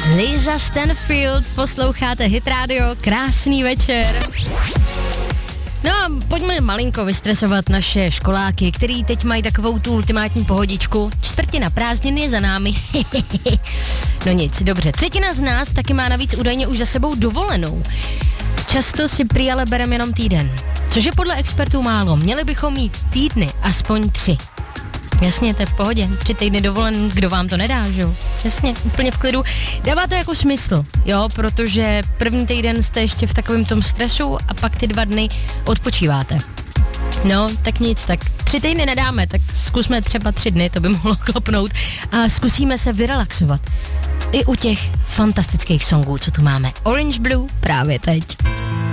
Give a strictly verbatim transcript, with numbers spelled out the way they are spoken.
Lisa Stanfield, posloucháte Hit Radio, krásný večer. No a pojďme malinko vystresovat naše školáky, který teď mají takovou tu ultimátní pohodičku. Čtvrtina prázdnin je za námi. No nic, dobře. Třetina z nás taky má navíc údajně už za sebou dovolenou. Často si prý ale bereme jenom týden, což je podle expertů málo. Měli bychom mít týdny aspoň tři. Jasně, to je v pohodě. Tři týdny dovolen, kdo vám to nedá, že jo? Jasně, úplně v klidu. Dává to jako smysl, jo, protože první týden jste ještě v takovém tom stresu a pak ty dva dny odpočíváte. No, tak nic, tak tři týdny nedáme, tak zkusme třeba tři dny, to by mohlo klopnout a zkusíme se vyrelaxovat. I u těch fantastických songů, co tu máme. Orange Blue právě teď.